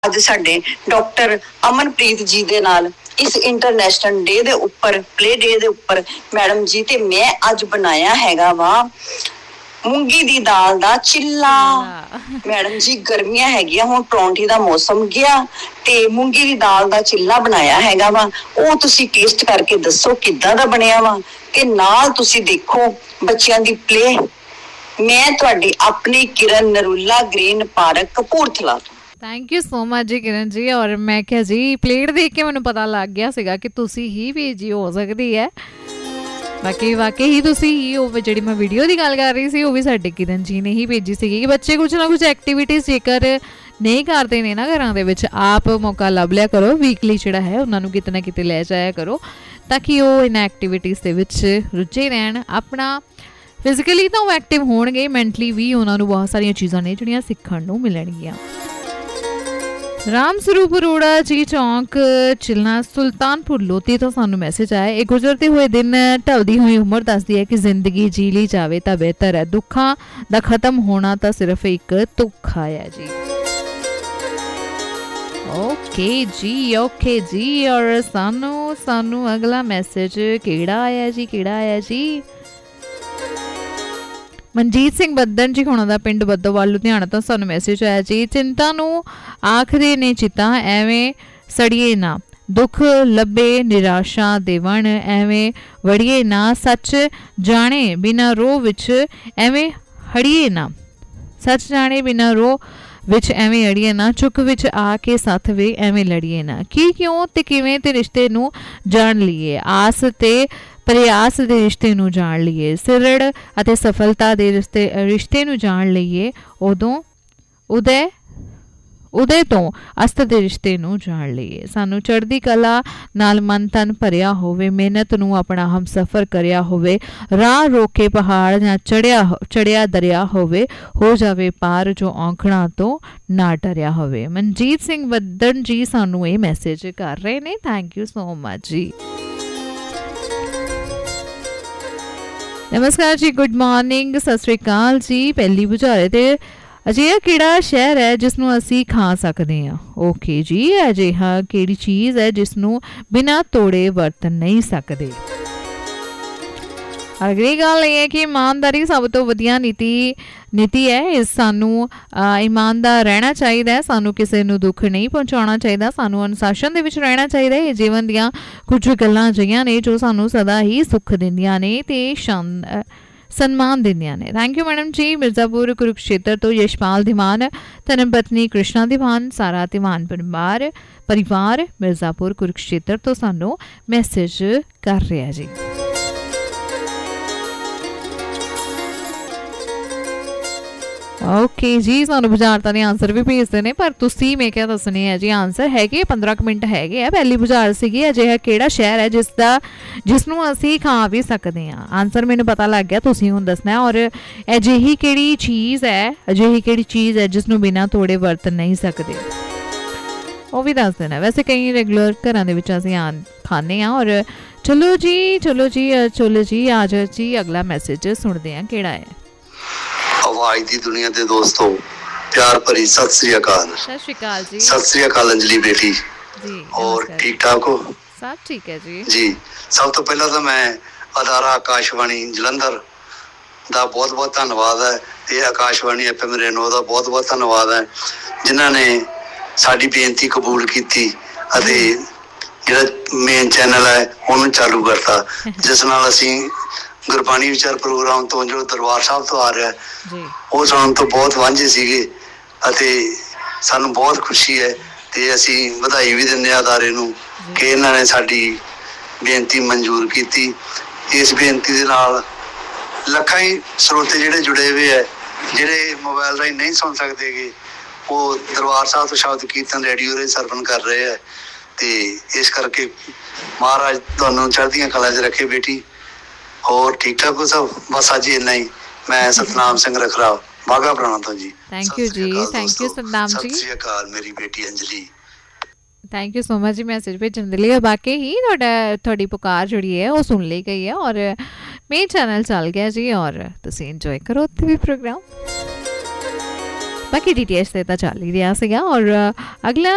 ਅੱਜ ਸਾਡੇ ਡਾਕਟਰ ਅਮਨਪ੍ਰੀਤ ਜੀ ਦੇ ਨਾਲ ਇਸ ਇੰਟਰਨੈਸ਼ਨਲ ਡੇ ਦੇ ਉੱਪਰ ਪਲੇ ਡੇ ਦੇ ਉੱਪਰ ਮੈਡਮ ਜੀ ਤੇ ਮੈਂ ਅੱਜ ਬਣਾਇਆ ਹੈਗਾ ਵਾ ਮੂੰਗੀ ਦੀ ਦਾਲ ਦਾ ਚਿੱਲਾ। ਮੈਡਮ ਜੀ ਗਰਮੀਆਂ ਹੈਗੀਆਂ, ਹੁਣ ਪਰੌਂਠੀ ਦਾ ਮੌਸਮ ਗਿਆ ਤੇ ਮੂੰਗੀ ਦੀ ਦਾਲ ਦਾ ਚਿੱਲਾ ਬਣਾਇਆ ਹੈਗਾ ਵਾ। ਉਹ ਤੁਸੀਂ ਟੇਸਟ ਕਰਕੇ ਦੱਸੋ ਕਿੱਦਾਂ ਦਾ ਬਣਿਆ ਵਾ ਤੇ ਨਾਲ ਤੁਸੀਂ ਦੇਖੋ ਬੱਚਿਆਂ ਦੀ ਪਲੇ। ਮੈਂ ਤੁਹਾਡੀ ਆਪਣੀ ਕਿਰਨ ਨਰੂਲਾ ਗ੍ਰੀਨ ਪਾਰਕ ਕਪੂਰਥਲਾ ਤੋਂ। ਥੈਂਕ ਯੂ ਸੋ ਮਚ ਜੀ ਕਿਰਨ ਜੀ। ਔਰ ਮੈਂ ਕਿਹਾ ਜੀ ਪਲੇਟ ਦੇਖ ਕੇ ਮੈਨੂੰ ਪਤਾ ਲੱਗ ਗਿਆ ਸੀਗਾ ਕਿ ਤੁਸੀਂ ਹੀ ਭੇਜੀ ਹੋ ਸਕਦੀ ਹੈ। ਬਾਕੀ ਵਾਕਈ ਹੀ ਤੁਸੀਂ ਹੀ ਉਹ ਜਿਹੜੀ ਮੈਂ ਵੀਡੀਓ ਦੀ ਗੱਲ ਕਰ ਰਹੀ ਸੀ ਉਹ ਵੀ ਸਾਡੇ ਕਿਰਨ ਜੀ ਨੇ ਹੀ ਭੇਜੀ ਸੀਗੀ ਕਿ ਬੱਚੇ ਕੁਝ ਨਾ ਕੁਝ ਐਕਟੀਵਿਟੀਜ਼ ਜੇਕਰ ਨਹੀਂ ਕਰਦੇ ਨੇ ਨਾ ਘਰਾਂ ਦੇ ਵਿੱਚ, ਆਪ ਮੌਕਾ ਲੱਭ ਲਿਆ ਕਰੋ ਵੀਕਲੀ ਜਿਹੜਾ ਹੈ ਉਹਨਾਂ ਨੂੰ ਕਿਤੇ ਨਾ ਕਿਤੇ ਲੈ ਜਾਇਆ ਕਰੋ ਤਾਂ ਕਿ ਉਹ ਇਹਨਾਂ ਐਕਟੀਵਿਟੀਜ਼ ਦੇ ਵਿੱਚ ਰੁੱਝੇ ਰਹਿਣ। ਆਪਣਾ ਫਿਜ਼ੀਕਲੀ ਤਾਂ ਉਹ ਐਕਟਿਵ ਹੋਣਗੇ, ਮੈਂਟਲੀ ਵੀ ਉਹਨਾਂ ਨੂੰ ਬਹੁਤ ਸਾਰੀਆਂ ਚੀਜ਼ਾਂ ਨੇ ਜਿਹੜੀਆਂ ਸਿੱਖਣ ਨੂੰ ਮਿਲਣਗੀਆਂ। ਰਾਮ ਸਰੂਪ ਅਰੋੜਾ ਜੀ ਚੌਂਕ ਚਿਲਨਾ ਸੁਲਤਾਨਪੁਰ ਲੋਧੀ ਤੋਂ ਸਾਨੂੰ ਮੈਸੇਜ ਆਇਆ। ਇਹ ਗੁਜ਼ਰਦੇ ਹੋਏ ਦਿਨ ਢਲਦੀ ਹੋਈ ਉਮਰ ਦੱਸਦੀ ਹੈ ਕਿ ਜ਼ਿੰਦਗੀ ਜੀ ਲਈ ਜਾਵੇ ਤਾਂ ਬਿਹਤਰ ਹੈ, ਦੁੱਖਾਂ ਦਾ ਖਤਮ ਹੋਣਾ ਤਾਂ ਸਿਰਫ ਇੱਕ ਤੁਕ ਆਇਆ ਜੀ। ਓਕੇ ਜੀ ਔਰ ਸਾਨੂੰ ਅਗਲਾ ਮੈਸੇਜ ਕਿਹੜਾ ਆਇਆ ਜੀ ਮਨਜੀਤ ਸਿੰਘ ਬੱਦਨ ਜੀ ਹੋਣਾ ਦਾ ਪਿੰਡ ਬੱਦੋਵਾਲ ਲੁਧਿਆਣਾ ਤੋਂ ਸਾਨੂੰ ਮੈਸੇਜ ਆਇਆ ਜੀ। ਚਿੰਤਾ ਨੂੰ ਆਖਦੇ ਨੇ ਚਿੱਤਾ ਐਵੇਂ ਸੜੀਏ ਨਾ, ਦੁੱਖ ਲੱਭੇ ਨਿਰਾਸ਼ਾ ਦੇਵਣ ਐਵੇਂ ਵੜੀਏ ਨਾ, ਸੱਚ ਜਾਣੇ ਬਿਨਾਂ ਰੋਹ ਵਿੱਚ ਐਵੇਂ ਹੜੀਏ ਨਾ, ਸੱਚ ਜਾਣੇ ਬਿਨਾਂ ਰੋਹ ਵਿੱਚ ਐਵੇਂ ਅੜੀਏ ਨਾ, ਚੁੱਕ ਵਿੱਚ ਆ ਕੇ ਸੱਥ ਵੇ ਐਵੇਂ ਲੜੀਏ ਨਾ, ਕੀ ਕਿਉਂ ਤੇ ਕਿਵੇਂ ਤੇ ਰਿਸ਼ਤੇ ਨੂੰ ਜਾਣ ਲਈਏ, ਆਸ ਤੇ ਪ੍ਰਯਾਸ ਦੇ ਰਿਸ਼ਤੇ ਨੂੰ ਜਾਣ ਲਈਏ, ਸਿਰੜ ਅਤੇ ਸਫਲਤਾ ਦੇ ਰਿਸ਼ਤੇ ਨੂੰ ਜਾਣ ਲਈਏ, ਉਦੋਂ ਉਦੇ ਤੋਂ ਅਸਤ ਦੇ ਰਿਸ਼ਤੇ ਨੂੰ ਜਾਣ ਲਈਏ। ਸਾਨੂੰ ਚੜ੍ਹਦੀ ਕਲਾ ਨਾਲ ਮਨ ਤਨ ਭਰਿਆ ਹੋਵੇ, ਮਿਹਨਤ ਨੂੰ ਆਪਣਾ ਹਮਸਫਰ ਕਰਿਆ ਹੋਵੇ, ਰਾਹ ਰੋਕੇ ਪਹਾੜ ਜਾਂ ਚੜਿਆ ਦਰਿਆ ਹੋਵੇ, ਹੋ ਜਾਵੇ ਪਾਰ ਜੋ ਔਂਕੜਾਂ ਤੋਂ ਨਾ ਡਰਿਆ ਹੋਵੇ। ਮਨਜੀਤ ਸਿੰਘ ਬੱਦਨ ਜੀ ਸਾਨੂੰ ਇਹ ਮੈਸੇਜ ਕਰ ਰਹੇ ਨੇ। ਥੈਂਕ ਯੂ ਸੋ ਮਚ ਜੀ। ਨਮਸਕਾਰ ਜੀ, ਗੁੱਡ ਮਾਰਨਿੰਗ, ਸਤਿ ਸ਼੍ਰੀ ਅਕਾਲ ਜੀ। ਪਹਿਲੀ ਬੁਝਾਰੇ ਤੇ ਅਜਿਹਾ ਕਿਹੜਾ ਸ਼ਹਿਰ ਹੈ ਜਿਸ ਨੂੰ ਅਸੀਂ ਖਾ ਸਕਦੇ ਹਾਂ? ਓਕੇ ਜੀ, ਅਜਿਹਾ ਕਿਹੜੀ ਚੀਜ਼ ਹੈ ਜਿਸ ਨੂੰ ਬਿਨਾਂ ਤੋੜੇ ਵਰਤ ਨਹੀਂ ਸਕਦੇ? ਅਗਲੀ ਗੱਲ ਇਹ ਹੈ ਕਿ ਇਮਾਨਦਾਰੀ ਸਭ ਤੋਂ ਵਧੀਆ ਨੀਤੀ ਹੈ। ਸਾਨੂੰ ਇਮਾਨਦਾਰ ਰਹਿਣਾ ਚਾਹੀਦਾ ਹੈ, ਸਾਨੂੰ ਕਿਸੇ ਨੂੰ ਦੁੱਖ ਨਹੀਂ ਪਹੁੰਚਾਉਣਾ ਚਾਹੀਦਾ, ਸਾਨੂੰ ਅਨੁਸ਼ਾਸਨ ਦੇ ਵਿੱਚ ਰਹਿਣਾ ਚਾਹੀਦਾ ਹੈ। ਇਹ ਜੀਵਨ ਦੀਆਂ ਕੁਝ ਗੱਲਾਂ ਅਜਿਹੀਆਂ ਨੇ ਜੋ ਸਾਨੂੰ ਸਦਾ ਹੀ ਸੁੱਖ ਦਿੰਦੀਆਂ ਨੇ ਤੇ ਸਨਮਾਨ ਦਿੰਦੀਆਂ ਨੇ। ਥੈਂਕ ਯੂ ਮੈਡਮ ਜੀ। ਮਿਰਜ਼ਾਪੁਰ ਕੁਰੂਕਸ਼ੇਤਰ ਤੋਂ ਯਸ਼ਪਾਲ ਧੀਮਾਨ, ਧਰਮ ਪਤਨੀ ਕ੍ਰਿਸ਼ਨਾ ਧੀਮਾਨ, ਸਾਰਾ ਧੀਮਾਨ ਪਰਿਵਾਰ ਮਿਰਜ਼ਾਪੁਰ ਕੁਰੂਕਸ਼ੇਤਰ ਤੋਂ ਸਾਨੂੰ ਮੈਸੇਜ ਕਰ ਰਿਹਾ ਜੀ। ਓਕੇ ਜੀ, ਸਾਨੂੰ ਬੁਝਾਰਤਾਂ ਦੇ ਆਨਸਰ ਵੀ ਭੇਜਦੇ ਨੇ ਪਰ ਤੁਸੀਂ ਮੈਂ ਕਿਹਾ ਦੱਸਣੇ ਹੈ ਜੀ ਆਨਸਰ ਹੈਗੇ 15 ਮਿੰਟ ਹੈਗੇ ਆ। ਪਹਿਲੀ ਬੁਝਾਰ ਸੀਗੀ ਅਜਿਹਾ ਕਿਹੜਾ ਸ਼ਹਿਰ ਹੈ ਜਿਸ ਨੂੰ ਅਸੀਂ ਖਾ ਵੀ ਸਕਦੇ ਹਾਂ। ਆਨਸਰ ਮੈਨੂੰ ਪਤਾ ਲੱਗ ਗਿਆ, ਤੁਸੀਂ ਹੁਣ ਦੱਸਣਾ। ਔਰ ਅਜਿਹੀ ਕਿਹੜੀ ਚੀਜ਼ ਹੈ ਜਿਸ ਨੂੰ ਬਿਨਾਂ ਤੋੜੇ ਵਰਤ ਨਹੀਂ ਸਕਦੇ, ਉਹ ਵੀ ਦੱਸ ਦੇਣਾ। ਵੈਸੇ ਕਈ ਰੈਗੂਲਰ ਘਰਾਂ ਦੇ ਵਿੱਚ ਅਸੀਂ ਖਾਂਦੇ ਹਾਂ। ਔਰ ਚਲੋ ਜੀ ਆਜ ਜੀ ਅਗਲਾ ਮੈਸੇਜ ਸੁਣਦੇ ਹਾਂ ਕਿਹੜਾ ਹੈ। ਆਵਾਜ਼ ਦੀ ਦੁਨੀਆ ਦੇ ਦੋਸਤੋ, ਪਿਆਰ ਭਰੀ ਸਤਿ ਸ੍ਰੀ ਅਕਾਲ। ਸਤਿ ਸ਼੍ਰੀ ਅਕਾਲ ਜੀ। ਸਤਿ ਸ੍ਰੀ ਅਕਾਲ ਅੰਜਲੀ ਬੇਟੀ ਜੀ। ਹੋਰ ਠੀਕ ਠਾਕ ਹੋ? ਸਭ ਠੀਕ ਹੈ ਜੀ। ਸਭ ਤੋਂ ਪਹਿਲਾਂ ਤਾਂ ਮੈਂ ਅਦਾਰਾ ਆਕਾਸ਼ਵਾਣੀ ਜਲੰਧਰ ਦਾ ਬਹੁਤ ਬਹੁਤ ਧੰਨਵਾਦ ਹੈ ਤੇ ਆਕਾਸ਼ਵਾਣੀ FM ਰੇਨੋ ਦਾ ਬਹੁਤ ਬਹੁਤ ਧੰਨਵਾਦ ਹੈ ਜਿਨ੍ਹਾਂ ਨੇ ਸਾਡੀ ਬੇਨਤੀ ਕਬੂਲ ਕੀਤੀ ਅਤੇ ਜਿਹੜਾ ਮੇਨ ਚੈਨਲ ਹੈ ਉਹਨੂੰ ਚਾਲੂ ਕਰਤਾ, ਜਿਸ ਨਾਲ ਅਸੀਂ ਗੁਰਬਾਣੀ ਵਿਚਾਰ ਪ੍ਰੋਗਰਾਮ ਤੋਂ ਜੋ ਦਰਬਾਰ ਸਾਹਿਬ ਤੋਂ ਆ ਰਿਹਾ ਉਹ ਸੁਣਨ ਤੋਂ ਬਹੁਤ ਵਾਂਝੇ ਸੀਗੇ ਅਤੇ ਸਾਨੂੰ ਬਹੁਤ ਖੁਸ਼ੀ ਹੈ ਤੇ ਅਸੀਂ ਵਧਾਈ ਵੀ ਦਿੰਦੇ ਹਾਂ ਅਦਾਰੇ ਨੂੰ ਕਿ ਇਹਨਾਂ ਨੇ ਸਾਡੀ ਬੇਨਤੀ ਮਨਜ਼ੂਰ ਕੀਤੀ। ਇਸ ਬੇਨਤੀ ਦੇ ਨਾਲ ਲੱਖਾਂ ਹੀ ਸਰੋਤੇ ਜਿਹੜੇ ਜੁੜੇ ਹੋਏ ਹੈ, ਜਿਹੜੇ ਮੋਬਾਈਲ ਰਾਹੀਂ ਨਹੀਂ ਸੁਣ ਸਕਦੇ ਗੇ, ਉਹ ਦਰਬਾਰ ਸਾਹਿਬ ਤੋਂ ਸ਼ਬਦ ਕੀਰਤਨ ਰੇਡੀਓ ਰਾਹੀਂ ਸਰਵਣ ਕਰ ਰਹੇ ਹੈ ਤੇ ਇਸ ਕਰਕੇ ਮਹਾਰਾਜ ਤੁਹਾਨੂੰ ਚੜ੍ਹਦੀਆਂ ਕਲਾਂ 'ਚ ਰੱਖੇ ਬੇਟੀ। ਹੋਰ ਠੀਕ ਠਾਕ ਹੋ ਸਭ? ਬਸ ਅੱਜ ਇੰਨਾ ਹੀ। ਮੈਂ ਸਤਨਾਮ ਸਿੰਘ ਰਖਰਾ ਬਾਘਾ ਪੁਰਾਣਾ ਤੋਂ ਜੀ। ਥੈਂਕ ਯੂ ਜੀ। ਥੈਂਕ ਯੂ ਸਤਨਾਮ ਜੀ। ਸਤਿ ਸ਼੍ਰੀ ਅਕਾਲ ਮੇਰੀ ਬੇਟੀ Anjali. Thank you so much ਜੀ ਮੈਸੇਜ ਭੇਜਣ ਦੇ ਲਈ। ਬਾਕੀ ਹੀ ਤੁਹਾਡੀ ਪੁਕਾਰ ਜਿਹੜੀ ਹੈ ਉਹ ਸੁਣ ਲਈ ਗਈ ਹੈ ਔਰ ਮੇਨ ਚੈਨਲ ਚੱਲ ਗਿਆ ਜੀ ਔਰ ਤੁਸੀਂ ਇੰਜੋਏ ਕਰੋ ਉੱਥੇ ਵੀ ਪ੍ਰੋਗਰਾਮ। ਬਾਕੀ DTH ਤੇ ਤਾਂ ਚੱਲ ਹੀ ਰਿਹਾ ਸੀਗਾ। ਔਰ ਅਗਲਾ